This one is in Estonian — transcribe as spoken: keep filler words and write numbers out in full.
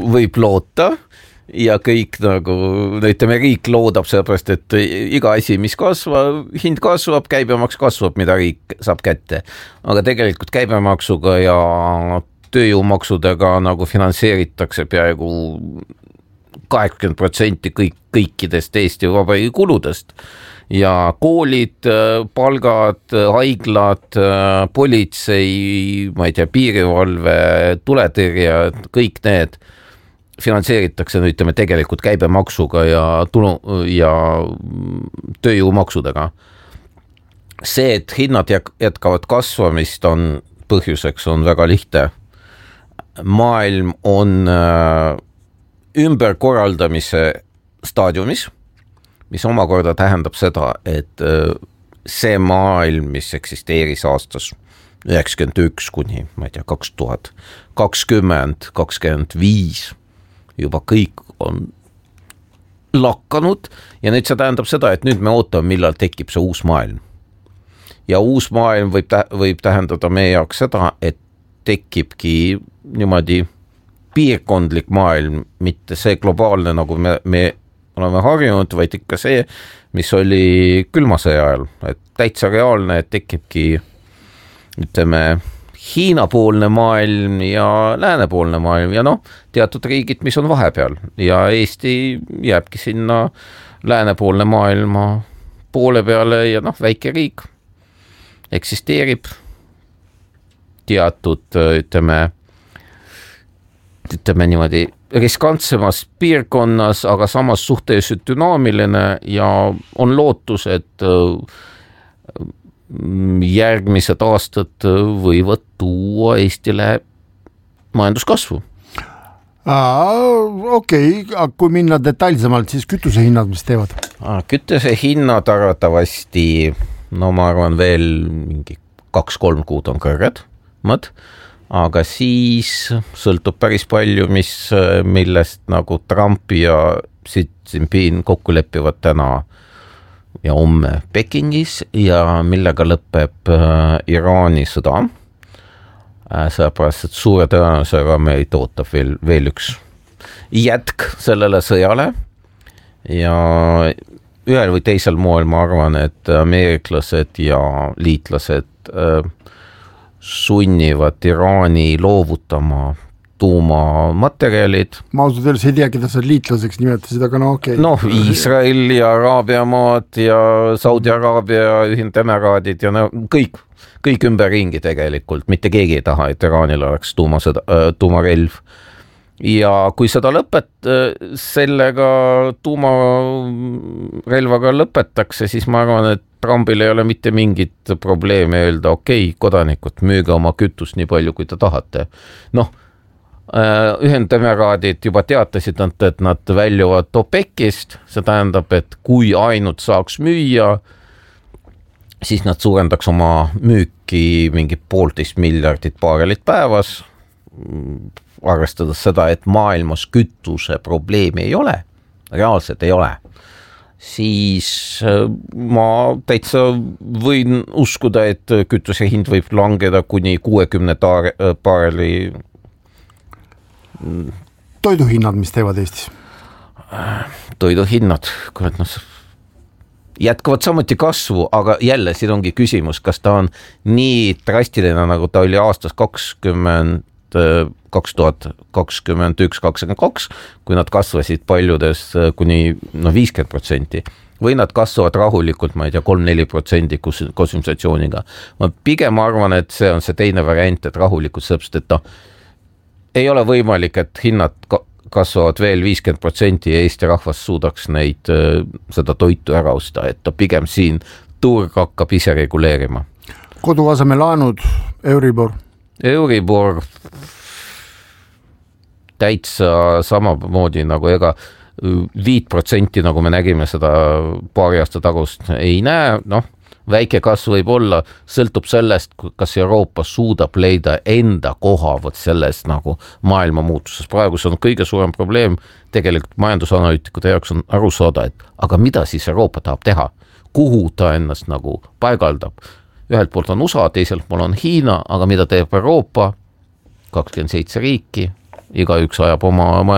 võib loota ja kõik nagu, ütleme, riik loodab sellepärast, et iga asi, mis kasvab, hind kasvab, käibemaks kasvab, mida riik saab kätte. Aga tegelikult käibemaksuga ja tööjõumaksudega nagu finantseeritakse peaaegu kaheksakümmend protsenti kõik, kõikidest Eesti Vabariigi kuludest. Ja koolid, palgad, haiglad, politsei, ma ei tea, piirivalve, tuletõrje, kõik need finantseeritakse, ütleme, tegelikult käibemaksuga ja, tulu, ja tööjõumaksudega. See, et hinnad jätkavad kasvamist, on põhjuseks on väga lihtne. Maailm on ümberkorraldamise staadiumis, mis omakorda tähendab seda, et see maailm, mis eksisteeris aastas üheksakümmend üks kuni, ma ei tea, kaks tuhat kakskümmend, kakskümmend viis, juba kõik on lakanud ja nüüd see tähendab seda, et nüüd me ootame, millal tekib see uus maailm. Ja uus maailm võib, tä- võib tähendada meie jaoks seda, et tekibki niimoodi piirkondlik maailm, mitte see globaalne, nagu me, me oleme harjunud, vaid ikka see, mis oli külmasõja ajal, et täitsa reaalne, et tekibki, ütleme, Hiina-poolne maailm ja läänepoolne maailm ja noh, teatud riigid, mis on vahepeal ja Eesti jääbki sinna läänepoolne maailma poole peale ja noh, väike riik eksisteerib teatud, ütleme, ütleme niimoodi riskantsemas piirkonnas, aga samas suhteliselt dünaamiline ja on lootus, et järgmised aastad võivad tuua Eestile majanduskasvu. Okei, okay. Kui minna detailsemalt, siis kütusehinnad, mis teevad? Kütusehinnad arvatavasti, no ma arvan veel mingi kaks-kolm kuud on kõrged, mõt, aga siis sõltub päris palju, mis, millest nagu Trump ja Xi Jinping kokku leppivad täna ja homme Pekingis ja millega lõpeb äh, Iraani sõda. Äh, sellepärast, et suure tõenäosusega meid ootab veel, veel üks jätk sellele sõjale ja ühel või teisel moel ma arvan, et ameeriklased ja liitlased äh, sunnivad Iraani loovutama tuumamaterjalid. Ma ausalt öeldes ei tea, keda sa liitlaseks nimetasid, aga no okei. Okay. Noh, Iisrael ja Araabia maad ja Saudi-Araabia ühendemeraadid ja no, kõik, kõik ümberringi tegelikult. Mitte keegi ei taha, et Iraanil oleks tuumasõda, tuumarelv. Ja kui seda lõpet, sellega tuumarelvaga lõpetakse, siis ma arvan, et Trumpil ei ole mitte mingit probleemi öelda, okei, okay, kodanikud, müüge oma kütust nii palju, kui te tahate. Noh, ühendemeraadid juba teatasid, et nad väljuvad OPEC-ist, see tähendab, et kui ainult saaks müüa, siis nad suurendaks oma müüki mingi poolteist miljardit baarelit päevas, arvestades seda, et maailmas kütuse probleemi ei ole, reaalselt ei ole, siis ma täitsa võin uskuda, et kütuse hind võib langeda kuni kuuekümne baareli. Toiduhinnad, mis teevad Eestis? Toiduhinnad, kurat, no, jätkavad samuti kasvu, aga jälle siin ongi küsimus, kas ta on nii drastiline, nagu ta oli aastas kakskümmend, kaks tuhat kakskümmend üks kakskümmend kaks, kui nad kasvasid paljudes kuni no, viiskümmend protsenti või nad kasvavad rahulikult, ma ei tea, kolm-neli protsenti konsumptsiooniga. Ma pigem arvan, et see on see teine variant, et rahulikult sõpst, et ta ei ole võimalik, et hinnad kasvavad veel viiskümmend protsenti ja Eesti rahvas suudaks neid, seda toitu ära osta, et ta pigem siin turg hakkab ise reguleerima. Koduaseme laenud, Euribor? Euribor täitsa samamoodi nagu ega viis protsenti, nagu me nägime seda paari aasta tagust, ei näe, noh, väike kasv võib olla, sõltub sellest, kas Euroopa suudab leida enda koha võt sellest nagu maailma muutuses. Praegu see on kõige suurem probleem, tegelikult majandusanalüütikute jaoks on aru saada, et aga mida siis Euroopa tahab teha? Kuhu ta ennast nagu paigaldab? Ühelt poolt on U S A, teiselt pool on Hiina, aga mida teeb Euroopa? kakskümmend seitse riiki, iga üks ajab oma